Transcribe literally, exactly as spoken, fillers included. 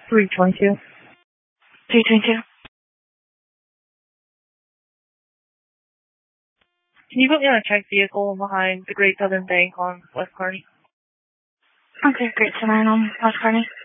three twenty-two. three twenty-two. Can you put me on a checked vehicle behind the Great Southern Bank on West Kearney? Okay, Great Southern on West Kearney.